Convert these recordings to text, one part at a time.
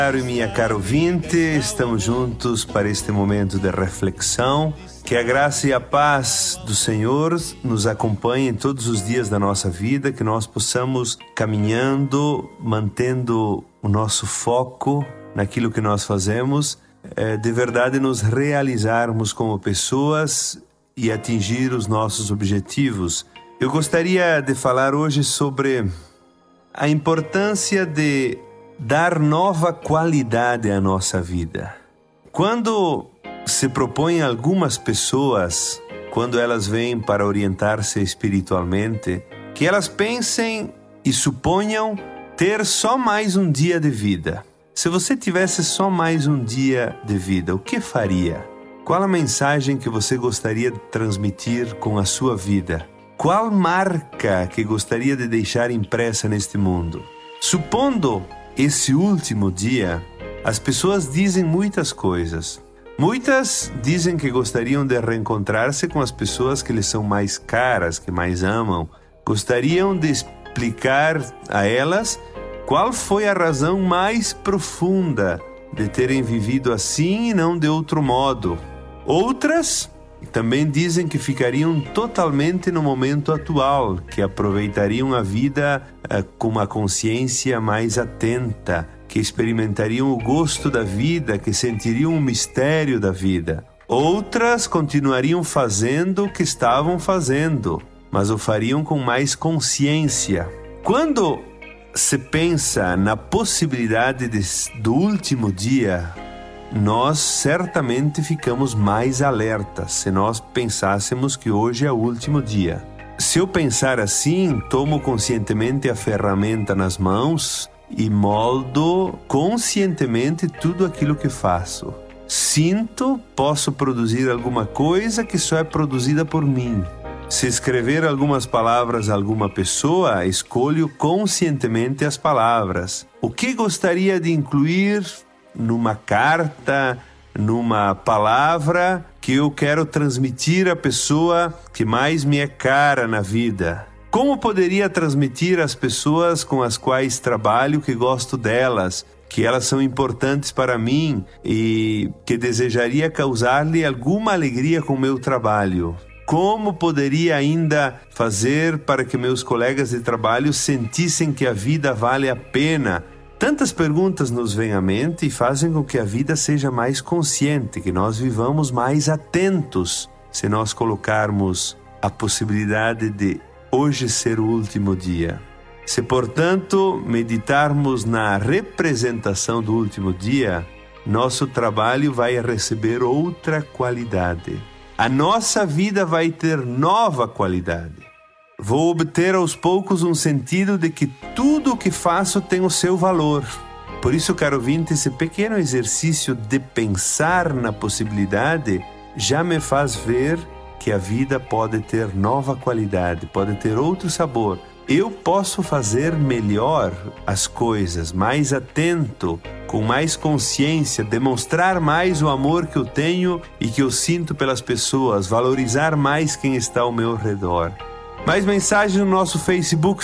Caro e minha cara ouvinte, estamos juntos para este momento de reflexão. Que a graça e a paz do Senhor nos acompanhem todos os dias da nossa vida, que nós possamos caminhando, mantendo o nosso foco naquilo que nós fazemos, de verdade nos realizarmos como pessoas e atingir os nossos objetivos. Eu gostaria de falar hoje sobre a importância de dar nova qualidade à nossa vida. Quando se propõem algumas pessoas, quando elas vêm para orientar-se espiritualmente, que elas pensem e suponham ter só mais um dia de vida. Se você tivesse só mais um dia de vida, o que faria? Qual a mensagem que você gostaria de transmitir com a sua vida? Qual marca que gostaria de deixar impressa neste mundo? Supondo esse último dia, as pessoas dizem muitas coisas. Muitas dizem que gostariam de reencontrar-se com as pessoas que lhes são mais caras, que mais amam. Gostariam de explicar a elas qual foi a razão mais profunda de terem vivido assim e não de outro modo. Outras também dizem que ficariam totalmente no momento atual, que aproveitariam a vida com uma consciência mais atenta, que experimentariam o gosto da vida, que sentiriam o mistério da vida. Outras continuariam fazendo o que estavam fazendo, mas o fariam com mais consciência. Quando se pensa na possibilidade do último dia, nós certamente ficamos mais alertas se nós pensássemos que hoje é o último dia. Se eu pensar assim, tomo conscientemente a ferramenta nas mãos e moldo conscientemente tudo aquilo que faço. Sinto, posso produzir alguma coisa que só é produzida por mim. Se escrever algumas palavras a alguma pessoa, escolho conscientemente as palavras. O que gostaria de incluir numa carta, numa palavra que eu quero transmitir à pessoa que mais me é cara na vida? Como poderia transmitir às pessoas com as quais trabalho que gosto delas, que elas são importantes para mim e que desejaria causar-lhe alguma alegria com o meu trabalho? Como poderia ainda fazer para que meus colegas de trabalho sentissem que a vida vale a pena? Tantas perguntas nos vêm à mente e fazem com que a vida seja mais consciente, que nós vivamos mais atentos se nós colocarmos a possibilidade de hoje ser o último dia. Se, portanto, meditarmos na representação do último dia, nosso trabalho vai receber outra qualidade. A nossa vida vai ter nova qualidade. Vou obter aos poucos um sentido de que tudo o que faço tem o seu valor. Por isso, caro ouvinte, esse pequeno exercício de pensar na possibilidade já me faz ver que a vida pode ter nova qualidade, pode ter outro sabor. Eu posso fazer melhor as coisas, mais atento, com mais consciência, demonstrar mais o amor que eu tenho e que eu sinto pelas pessoas, valorizar mais quem está ao meu redor. Mais mensagens no nosso Facebook,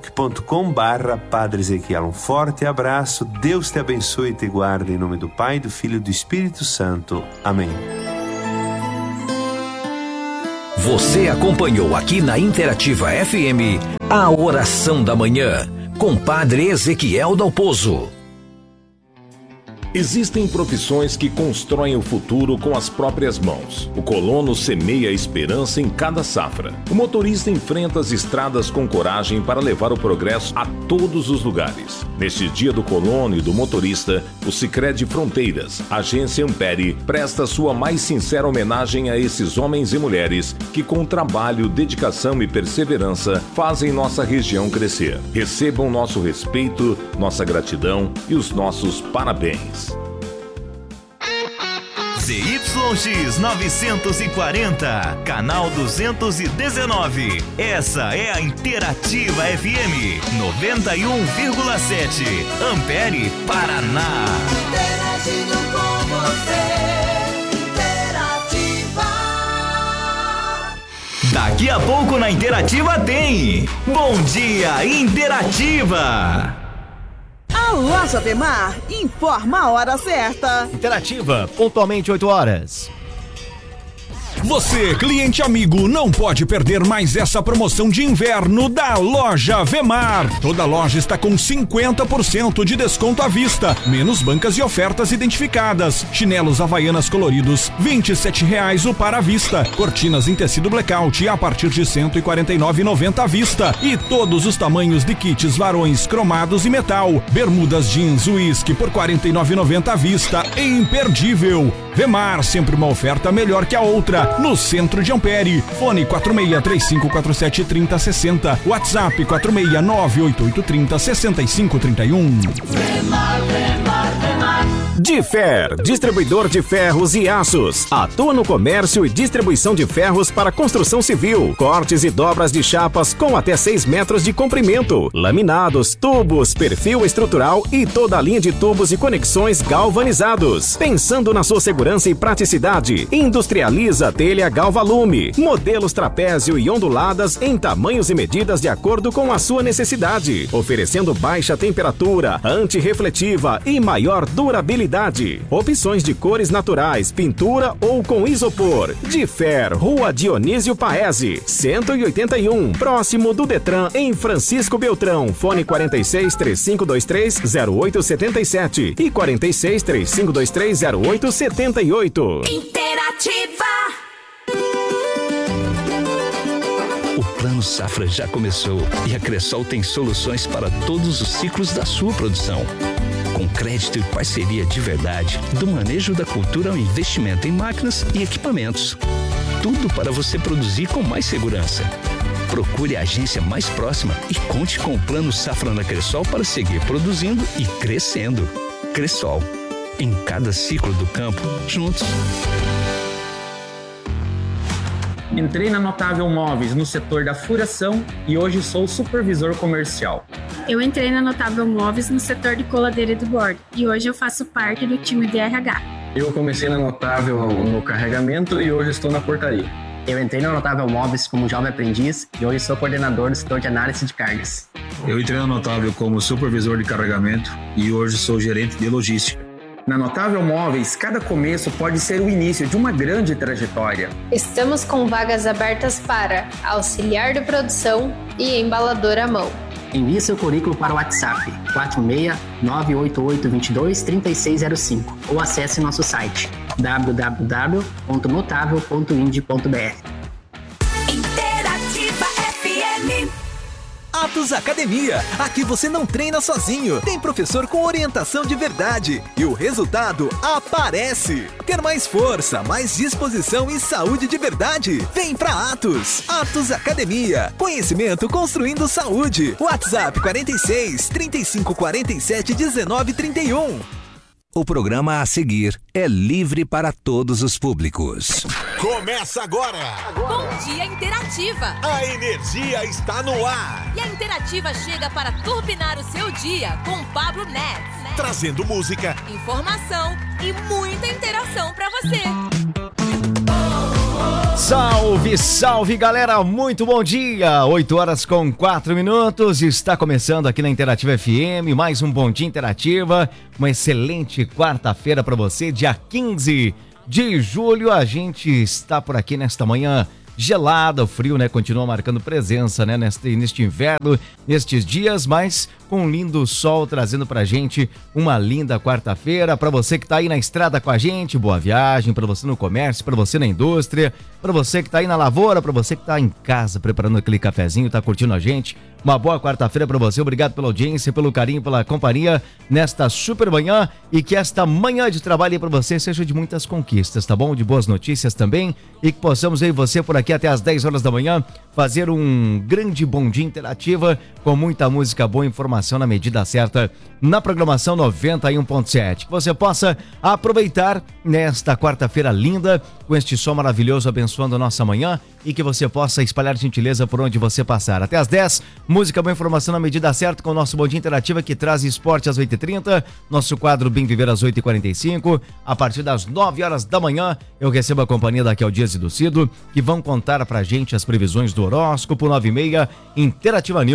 facebook.com/Padre Ezequiel. Um forte abraço, Deus te abençoe e te guarde, em nome do Pai, do Filho e do Espírito Santo. Amém. Você acompanhou aqui na Interativa FM a Oração da Manhã, com Padre Ezequiel Dalpozo. Existem profissões que constroem o futuro com as próprias mãos. O colono semeia a esperança em cada safra. O motorista enfrenta as estradas com coragem para levar o progresso a todos os lugares. Neste Dia do Colono e do Motorista, o Sicredi Fronteiras, Agência Ampere, presta sua mais sincera homenagem a esses homens e mulheres que, com trabalho, dedicação e perseverança, fazem nossa região crescer. Recebam nosso respeito, nossa gratidão e os nossos parabéns. ZYX 940, canal 219. Essa é a Interativa FM 91,7, Ampere, Paraná. Interagindo com você, Interativa. Daqui a pouco na Interativa tem Bom Dia Interativa. A Loja Vemar informa a hora certa. Interativa, pontualmente 8 horas. Você, cliente amigo, não pode perder mais essa promoção de inverno da Loja Vemar. Toda loja está com 50% de desconto à vista, menos bancas e ofertas identificadas. Chinelos Havaianas coloridos, R$ 27,00 o par à vista. Cortinas em tecido blackout a partir de R$ 149,90 à vista. E todos os tamanhos de kits varões cromados e metal. Bermudas jeans whisky por R$ 49,90 à vista. Imperdível. Vemar, sempre uma oferta melhor que a outra. No centro de Ampere. Fone 4635473060. WhatsApp 46988306531. Difer, distribuidor de ferros e aços. Atua no comércio e distribuição de ferros para construção civil. Cortes e dobras de chapas com até 6 metros de comprimento. Laminados, tubos, perfil estrutural e toda a linha de tubos e conexões galvanizados. Pensando na sua segurança e praticidade, industrializa telha Galvalume. Modelos trapézio e onduladas em tamanhos e medidas de acordo com a sua necessidade. Oferecendo baixa temperatura, antirrefletiva e maior durabilidade. Opções de cores naturais, pintura ou com isopor. Difer, Rua Dionísio Paese, 181, próximo do Detran, em Francisco Beltrão. Fone 4635230877 e 4635230878. Interativa. O Plano Safra já começou e a Cressol tem soluções para todos os ciclos da sua produção. Com crédito e parceria de verdade, do manejo da cultura ao investimento em máquinas e equipamentos. Tudo para você produzir com mais segurança. Procure a agência mais próxima e conte com o Plano Safra na Cressol para seguir produzindo e crescendo. Cressol, em cada ciclo do campo, juntos. Entrei na Notável Móveis no setor da furação e hoje sou supervisor comercial. Eu entrei na Notável Móveis no setor de coladeira e do bordo e hoje eu faço parte do time de RH. Eu comecei na Notável no carregamento e hoje estou na portaria. Eu entrei na Notável Móveis como jovem aprendiz e hoje sou coordenador do setor de análise de cargas. Eu entrei na Notável como supervisor de carregamento e hoje sou gerente de logística. Na Notável Móveis, cada começo pode ser o início de uma grande trajetória. Estamos com vagas abertas para auxiliar de produção e embalador à mão. Envie seu currículo para o WhatsApp 46988223605 ou acesse nosso site www.notável.ind.br. Interativa FM. Atos Academia. Aqui você não treina sozinho. Tem professor com orientação de verdade. E o resultado aparece. Quer mais força, mais disposição e saúde de verdade? Vem pra Atos. Atos Academia. Conhecimento construindo saúde. WhatsApp 46 35 47 19 31. O programa a seguir é livre para todos os públicos. Começa agora! Bom Dia Interativa! A energia está no ar! E a Interativa chega para turbinar o seu dia com Pablo Nets. Trazendo música, informação e muita interação para você. Salve, salve galera, muito bom dia, 8 horas com 4 minutos, está começando aqui na Interativa FM, mais um Bom Dia Interativa, uma excelente quarta-feira para você, dia 15 de julho, a gente está por aqui nesta manhã gelada, o frio, né, continua marcando presença, né, neste inverno, nestes dias, mas com um lindo sol trazendo pra gente uma linda quarta-feira. Pra você que tá aí na estrada com a gente, boa viagem, pra você no comércio, pra você na indústria, pra você que tá aí na lavoura, pra você que tá em casa preparando aquele cafezinho, tá curtindo a gente. Uma boa quarta-feira pra você, obrigado pela audiência, pelo carinho, pela companhia nesta super manhã e que esta manhã de trabalho aí pra você seja de muitas conquistas, tá bom? De boas notícias também e que possamos aí você por aqui até às 10 horas da manhã fazer um grande Bom Dia Interativa com muita música boa, informação na medida certa na programação 91.7. Que você possa aproveitar nesta quarta-feira linda com este sol maravilhoso abençoando a nossa manhã e que você possa espalhar gentileza por onde você passar. Até às 10, música boa, informação na medida certa com o nosso Bom Dia Interativa que traz esporte às 8h30, nosso quadro Bem Viver às 8h45. A partir das 9 horas da manhã eu recebo a companhia da Raquel Dias e do Cido que vão contar pra gente as previsões do horóscopo. 9h30, Interativa News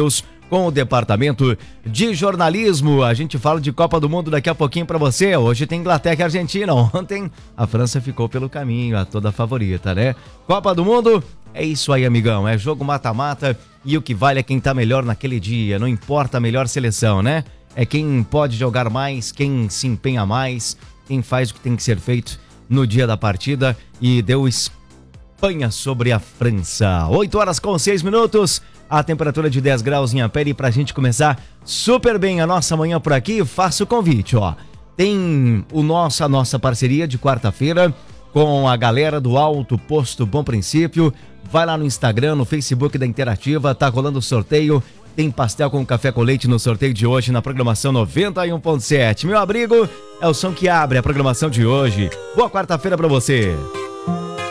com o Departamento de Jornalismo. A gente fala de Copa do Mundo daqui a pouquinho pra você. Hoje tem Inglaterra e Argentina. Ontem a França ficou pelo caminho, a toda favorita, né? Copa do Mundo, é isso aí, amigão. É jogo mata-mata e o que vale é quem tá melhor naquele dia. Não importa a melhor seleção, né? É quem pode jogar mais, quem se empenha mais, quem faz o que tem que ser feito no dia da partida. E deu Espanha sobre a França. 8h06. A temperatura de 10 graus em Ampere. E pra gente começar super bem a nossa manhã por aqui, faço o convite, ó. Tem a nossa parceria de quarta-feira com a galera do Alto Posto Bom Princípio. Vai lá no Instagram, no Facebook da Interativa, tá rolando o sorteio. Tem pastel com café com leite no sorteio de hoje na programação 91.7. Meu abrigo é o som que abre a programação de hoje. Boa quarta-feira pra você.